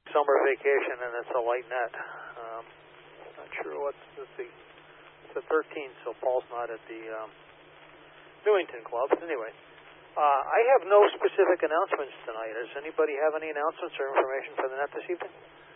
summer vacation, and it's a light net. Not sure what's it's the 13th, so Paul's not at the Newington Club. Anyway, I have no specific announcements tonight. Does anybody have any announcements or information for the net this evening?